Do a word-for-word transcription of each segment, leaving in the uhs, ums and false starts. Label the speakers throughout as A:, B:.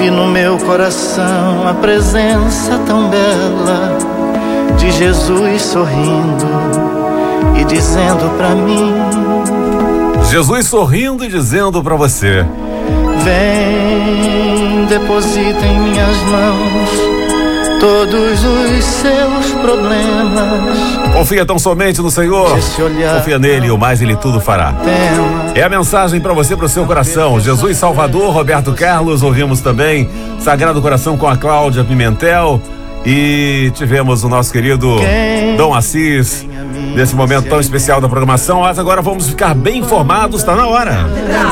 A: Vi no meu coração a presença tão bela de Jesus sorrindo e dizendo pra mim.
B: Jesus sorrindo e dizendo pra você:
A: vem, deposita em minhas mãos todos os seus problemas.
B: Confia tão somente no Senhor. Confia nele e o mais ele tudo fará. É a mensagem para você, para o seu coração. Jesus Salvador, Roberto Carlos. Ouvimos também Sagrado Coração com a Cláudia Pimentel. E tivemos o nosso querido Dom Assis nesse momento tão especial da programação. Mas agora vamos ficar bem informados. Está na hora.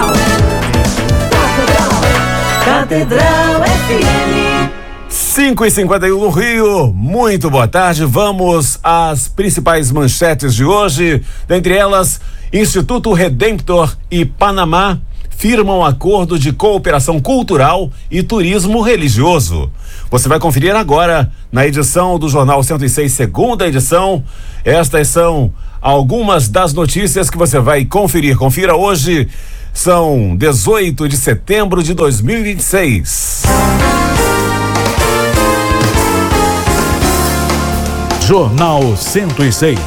C: Catedral F M.
B: cinco e cinquenta e um no Rio, muito boa tarde. Vamos às principais manchetes de hoje. Dentre elas, Instituto Redemptor e Panamá firmam acordo de cooperação cultural e turismo religioso. Você vai conferir agora na edição do Jornal cento e seis, segunda edição. Estas são algumas das notícias que você vai conferir. Confira hoje, são dezoito de setembro de dois mil e vinte e seis.
D: Jornal cento e seis.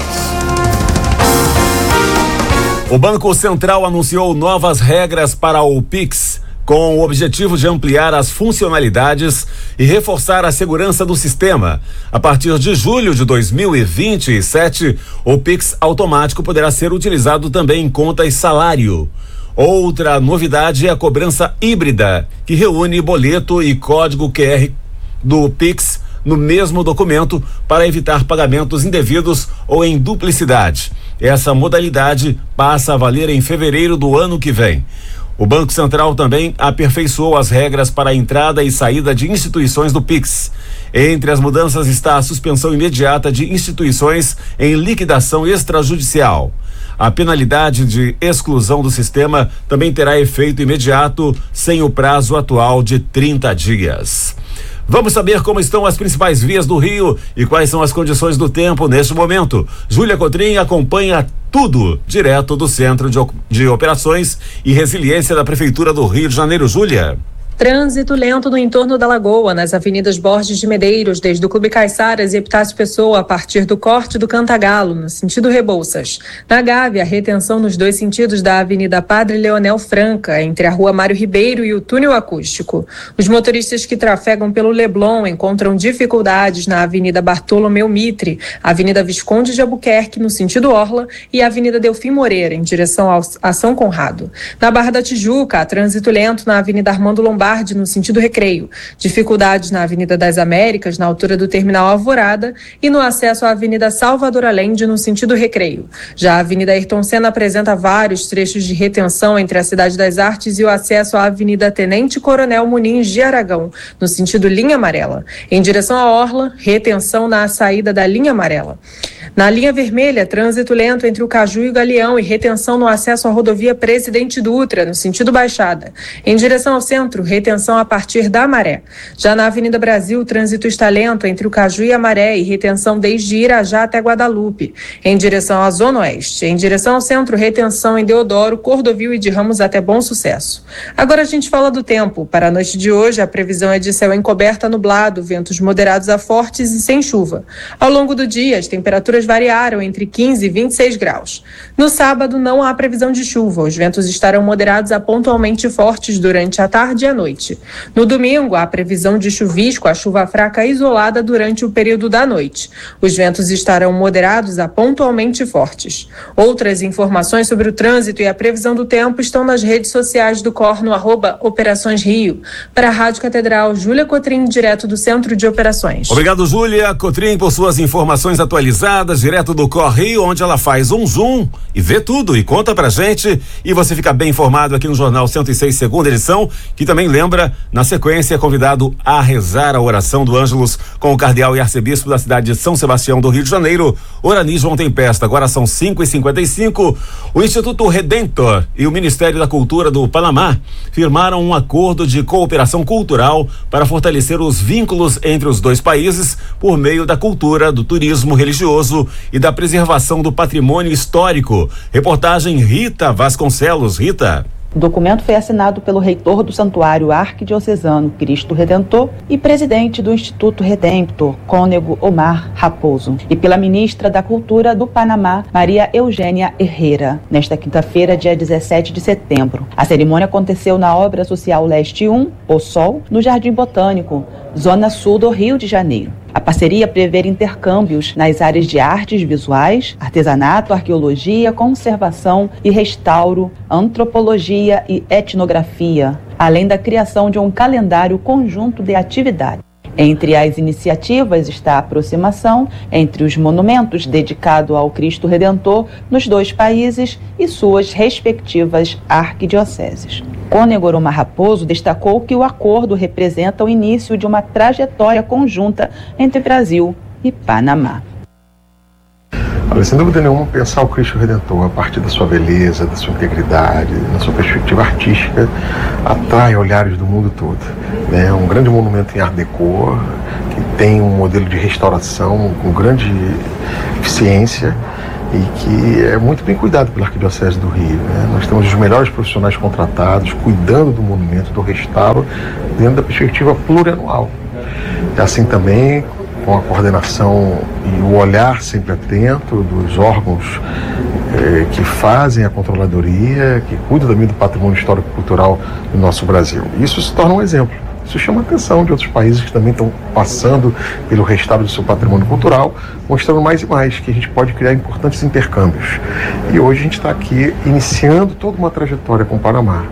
B: O Banco Central anunciou novas regras para o Pix, com o objetivo de ampliar as funcionalidades e reforçar a segurança do sistema. A partir de julho de dois mil e vinte e sete, o Pix automático poderá ser utilizado também em contas salário. Outra novidade é a cobrança híbrida, que reúne boleto e código Q R do Pix no mesmo documento para evitar pagamentos indevidos ou em duplicidade. Essa modalidade passa a valer em fevereiro do ano que vem. O Banco Central também aperfeiçoou as regras para a entrada e saída de instituições do Pix. Entre as mudanças está a suspensão imediata de instituições em liquidação extrajudicial. A penalidade de exclusão do sistema também terá efeito imediato, sem o prazo atual de trinta dias. Vamos saber como estão as principais vias do Rio e quais são as condições do tempo neste momento. Júlia Cotrim acompanha tudo direto do Centro de, de Operações e Resiliência da Prefeitura do Rio de Janeiro. Júlia.
E: Trânsito lento no entorno da Lagoa, nas avenidas Borges de Medeiros, desde o Clube Caiçaras e Epitácio Pessoa, a partir do corte do Cantagalo, no sentido Rebouças. Na Gávea, retenção nos dois sentidos da Avenida Padre Leonel Franca, entre a Rua Mário Ribeiro e o Túnel Acústico. Os motoristas que trafegam pelo Leblon encontram dificuldades na Avenida Bartolomeu Mitre, Avenida Visconde de Albuquerque, no sentido Orla, e a Avenida Delfim Moreira, em direção ao, a São Conrado. Na Barra da Tijuca, há trânsito lento na Avenida Armando Lombardi, no sentido Recreio. Dificuldades na Avenida das Américas, na altura do Terminal Alvorada, e no acesso à Avenida Salvador Allende, no sentido Recreio. Já a Avenida Ayrton Senna apresenta vários trechos de retenção entre a Cidade das Artes e o acesso à Avenida Tenente Coronel Muniz de Aragão, no sentido Linha Amarela. Em direção à Orla, retenção na saída da Linha Amarela. Na linha vermelha, trânsito lento entre o Caju e o Galeão e retenção no acesso à rodovia Presidente Dutra, no sentido Baixada. Em direção ao centro, retenção a partir da Maré. Já na Avenida Brasil, o trânsito está lento entre o Caju e a Maré e retenção desde Irajá até Guadalupe. Em direção à Zona Oeste. Em direção ao centro, retenção em Deodoro, Cordovil e de Ramos até Bom Sucesso. Agora a gente fala do tempo. Para a noite de hoje, a previsão é de céu encoberto a nublado, ventos moderados a fortes e sem chuva. Ao longo do dia, as temperaturas variaram entre quinze e vinte e seis graus. No sábado, não há previsão de chuva. Os ventos estarão moderados a pontualmente fortes durante a tarde e a noite. No domingo, há previsão de chuvisco a chuva fraca isolada durante o período da noite. Os ventos estarão moderados a pontualmente fortes. Outras informações sobre o trânsito e a previsão do tempo estão nas redes sociais do C O R no arroba Operações Rio. Para a Rádio Catedral, Júlia Cotrim, direto do Centro de Operações.
B: Obrigado, Júlia Cotrim, por suas informações atualizadas, direto do C O R Rio, onde ela faz um zoom e vê tudo e conta pra gente, e você fica bem informado aqui no Jornal cento e seis, segunda edição, que também lembra, na sequência, é convidado a rezar a oração do Ângelus com o cardeal e arcebispo da cidade de São Sebastião do Rio de Janeiro, Orani João Tempesta. Agora são cinco e cinquenta e cinco. O Instituto Redemptor e o Ministério da Cultura do Panamá firmaram um acordo de cooperação cultural para fortalecer os vínculos entre os dois países por meio da cultura, do turismo religioso e da preservação do patrimônio histórico. Reportagem Rita Vasconcelos. Rita.
C: O documento foi assinado pelo reitor do Santuário Arquidiocesano Cristo Redentor e presidente do Instituto Redemptor, Cônego Omar Raposo, e pela ministra da Cultura do Panamá, Maria Eugênia Herrera, nesta quinta-feira, dia dezessete de setembro. A cerimônia aconteceu na Obra Social Leste um, O Sol, no Jardim Botânico, zona sul do Rio de Janeiro. A parceria prevê intercâmbios nas áreas de artes visuais, artesanato, arqueologia, conservação e restauro, antropologia e etnografia, além da criação de um calendário conjunto de atividades. Entre as iniciativas está a aproximação entre os monumentos dedicados ao Cristo Redentor nos dois países e suas respectivas arquidioceses. Cônego Omar Raposo destacou que o acordo representa o início de uma trajetória conjunta entre Brasil e Panamá.
F: Olha, sem dúvida nenhuma, pensar o Cristo Redentor a partir da sua beleza, da sua integridade, da sua perspectiva artística, atrai olhares do mundo todo. É um grande monumento em Art Deco, que tem um modelo de restauração com grande eficiência e que é muito bem cuidado pela Arquidiocese do Rio. Né? Nós temos os melhores profissionais contratados, cuidando do monumento, do restauro, dentro da perspectiva plurianual. Assim também, com a coordenação e o olhar sempre atento dos órgãos eh, que fazem a controladoria, que cuidam também do patrimônio histórico-cultural do nosso Brasil. Isso se torna um exemplo. Isso chama a atenção de outros países que também estão passando pelo restauro do seu patrimônio cultural, mostrando mais e mais que a gente pode criar importantes intercâmbios. E hoje a gente está aqui iniciando toda uma trajetória com o Panamá.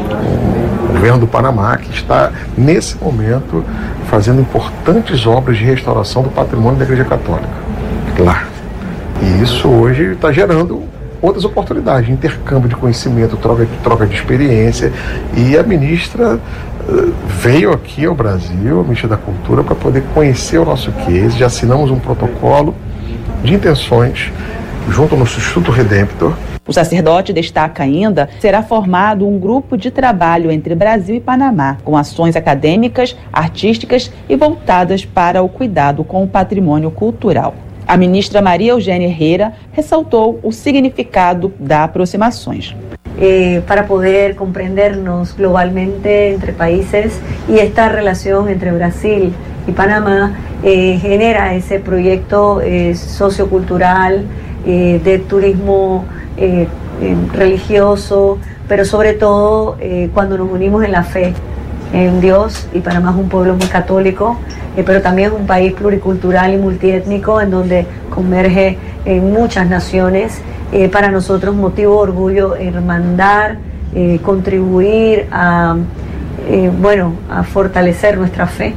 F: O governo do Panamá, que está, nesse momento, fazendo importantes obras de restauração do patrimônio da Igreja Católica lá. E isso hoje está gerando outras oportunidades, intercâmbio de conhecimento, troca, troca de experiência. E a ministra uh, veio aqui ao Brasil, a ministra da Cultura, para poder conhecer o nosso case. Já assinamos um protocolo de intenções junto ao nosso Instituto Redemptor.
C: O sacerdote destaca ainda que será formado um grupo de trabalho entre Brasil e Panamá, com ações acadêmicas, artísticas e voltadas para o cuidado com o patrimônio cultural. A ministra Maria Eugênia Herrera ressaltou o significado das aproximações.
G: Eh, para poder comprendernos globalmente entre países, y esta relación entre Brasil y Panamá eh, genera ese proyecto eh, sociocultural, eh, de turismo eh, eh, religioso, pero sobre todo eh, cuando nos unimos en la fe en Dios. Y Panamá es un pueblo muy católico, eh, pero también es un país pluricultural y multiétnico en donde converge en muchas naciones. Eh, para nosotros motivo de orgullo, hermandar, eh, contribuir a, eh, bueno, a fortalecer nuestra fe.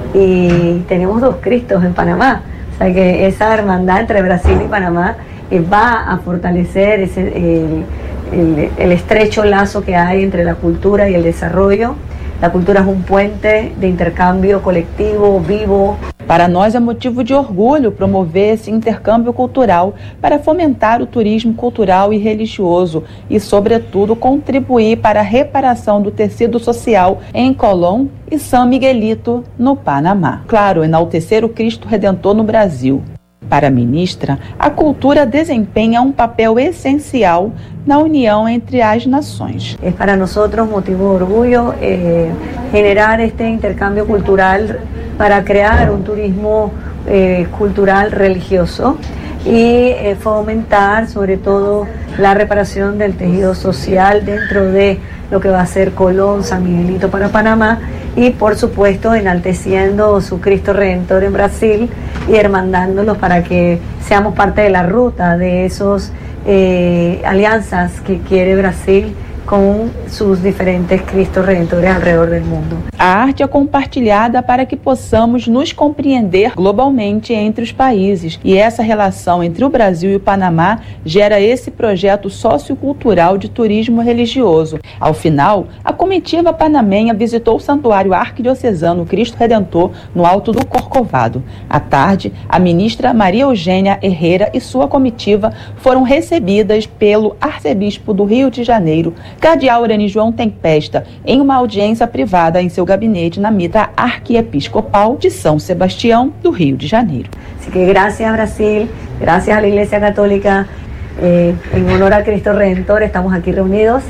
G: Y tenemos dos Cristos en Panamá, o sea que esa hermandad entre Brasil y Panamá eh, va a fortalecer ese, el, el, el estrecho lazo que hay entre la cultura y el desarrollo. La cultura es un puente de intercambio coletivo, vivo.
C: Para nós é motivo de orgulho promover esse intercâmbio cultural para fomentar o turismo cultural e religioso e, sobretudo, contribuir para a reparação do tecido social em Colón e São Miguelito, no Panamá. Claro, enaltecer o Cristo Redentor no Brasil. Para a ministra, a cultura desempenha um papel essencial na união entre as nações.
G: É para nós motivo de orgulho eh, generar este intercambio cultural para crear un turismo eh, cultural religioso y eh, fomentar sobre todo la reparación del tejido social dentro de lo que va a ser Colón, San Miguelito para Panamá y por supuesto enalteciendo su Cristo Redentor en Brasil y hermandándolos para que seamos parte de la ruta de esos eh, alianzas que quiere Brasil com seus diferentes Cristos Redentores alrededor do mundo.
C: A arte é compartilhada para que possamos nos compreender globalmente entre os países. E essa relação entre o Brasil e o Panamá gera esse projeto sociocultural de turismo religioso. Ao final, a comitiva panamenha visitou o Santuário Arquidiocesano Cristo Redentor no Alto do Corcovado. À tarde, a ministra Maria Eugênia Herrera e sua comitiva foram recebidas pelo arcebispo do Rio de Janeiro, Cardeal Irani João Tempesta, em uma audiência privada em seu gabinete na mitra arquiepiscopal de São Sebastião, do Rio de Janeiro.
G: Así que gracias Brasil, gracias a la Iglesia Católica, eh, en honor a Cristo Redentor estamos aquí reunidos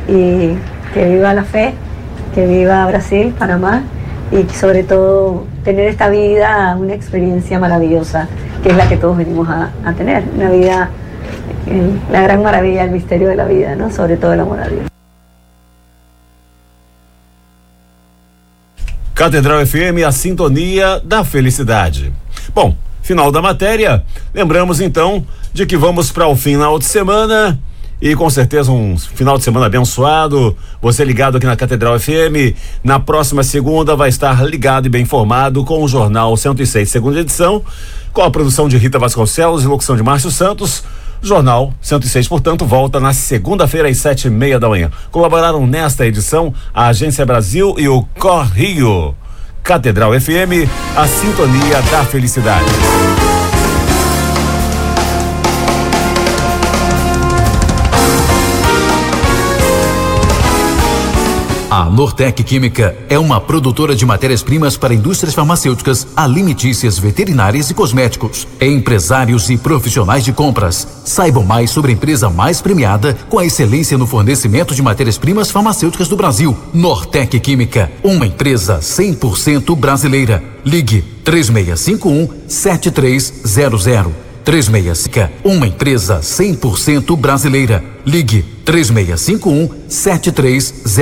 G: y que viva la fe, que viva Brasil, Panamá y sobre todo tener esta vida, una experiencia maravillosa que es la que todos venimos a, a tener, una vida, eh, la gran maravilla, el misterio de la vida, ¿no? Sobre todo el amor a Dios.
B: Catedral F M, a sintonia da felicidade. Bom, final da matéria, lembramos então de que vamos para o final de semana e com certeza um final de semana abençoado. Você ligado aqui na Catedral F M, na próxima segunda vai estar ligado e bem informado com o Jornal cento e seis, segunda edição, com a produção de Rita Vasconcelos e locução de Márcio Santos. Jornal cento e seis, portanto, volta na segunda-feira às sete e meia da manhã. Colaboraram nesta edição a Agência Brasil e o Cor Rio. Catedral F M, a sintonia da felicidade.
D: A Nortec Química é uma produtora de matérias-primas para indústrias farmacêuticas, alimentícias, veterinárias e cosméticos. Empresários e profissionais de compras. Saibam mais sobre a empresa mais premiada com a excelência no fornecimento de matérias-primas farmacêuticas do Brasil. Nortec Química, uma empresa cem por cento brasileira. Ligue três seis cinco um, sete três zero zero. três seis cinco, uma empresa cem por cento brasileira. Ligue três seis cinco um, sete três zero zero.